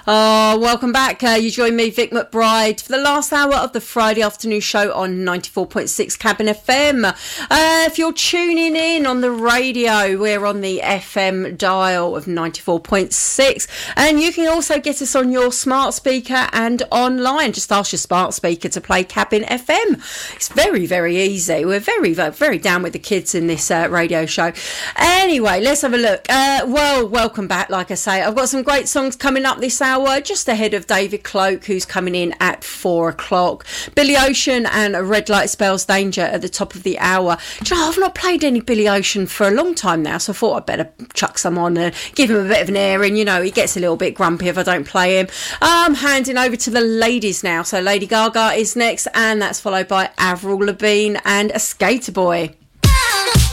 Oh, welcome back. You join me, Vic McBride, for the last hour of the Friday afternoon show on 94.6 Cabin FM. If you're tuning in on the radio, we're on the FM dial of 94.6. And you can also get us on your smart speaker and online. Just ask your smart speaker to play Cabin FM. It's very, very easy. We're very, very down with the kids in this radio show. Anyway, let's have a look. Welcome back. Like I say, I've got some great songs coming up this hour, just ahead of David Cloak, who's coming in at 4 o'clock. Billy Ocean and Red Light Spells Danger at the top of the hour. Do you know, I've not played any Billy Ocean for a long time now, so I thought I'd better chuck some on and give him a bit of an airing. You know, he gets a little bit grumpy if I don't play him. I'm handing over to the ladies now. So Lady Gaga is next, and that's followed by Avril Lavigne and A Skater Boy.